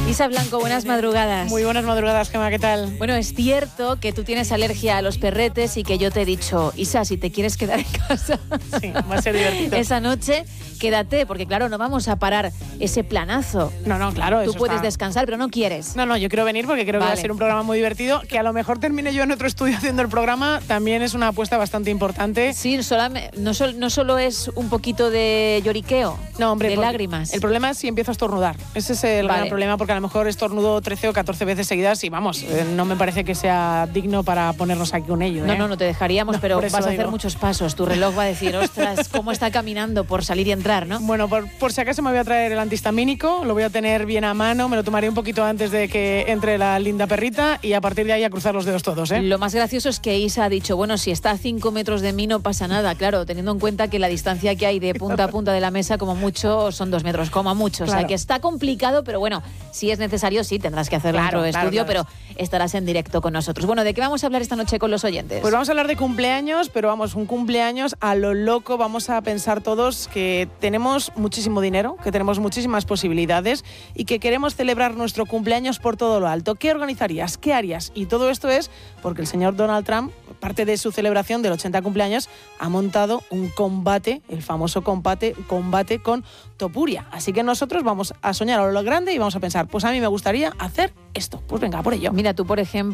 Isa Blanco, buenas madrugadas. Muy buenas madrugadas, Gemma, ¿qué tal? Bueno, es cierto que tú tienes alergia a los perretes y que yo te he dicho, Isa, si te quieres quedar en casa, sí, va a ser divertido. Esa noche, quédate, porque claro, no vamos a parar ese planazo. No, claro. Tú eso puedes está... descansar, pero no quieres. No, yo quiero venir porque creo que va a ser un programa muy divertido, que a lo mejor termine yo en otro estudio haciendo el programa, también es una apuesta bastante importante. Sí, no solo es un poquito de lloriqueo, no, hombre, de lágrimas. El problema es si empiezo a estornudar. Ese es el gran problema, porque a lo mejor estornudo 13 o 14 veces seguidas y vamos, no me parece que sea digno para ponernos aquí con ello. No te dejaríamos, pero vas a hacer muchos pasos. Tu reloj va a decir, ostras, cómo está caminando por salir y entrar, ¿no? Bueno, por si acaso me voy a traer el antihistamínico, lo voy a tener bien a mano, me lo tomaré un poquito antes de que entre la linda perrita y a partir de ahí a cruzar los dedos todos, ¿eh? Lo más gracioso es que Isa ha dicho, bueno, si está a 5 metros de mí no pasa nada, claro, teniendo en cuenta que la distancia que hay de punta a punta de la mesa como mucho son 2 metros, como mucho, claro. O sea que está complicado, pero bueno, si es necesario sí tendrás que hacerlo en otro estudio, pero estarás en directo con nosotros. Bueno, ¿de qué vamos a hablar esta noche con los oyentes? Pues vamos a hablar de cumpleaños, pero vamos, un cumpleaños a lo loco. Vamos a pensar todos que tenemos muchísimo dinero, que tenemos muchísimas posibilidades y que queremos celebrar nuestro cumpleaños por todo lo alto. ¿Qué organizarías? ¿Qué harías? Y todo esto es porque el señor Donald Trump, parte de su celebración del 80 cumpleaños, ha montado un combate, el famoso combate con Topuria. Así que nosotros vamos a soñar a lo grande y vamos a pensar, pues a mí me gustaría hacer esto. Pues venga, por ello. Mira, tú, por ejemplo,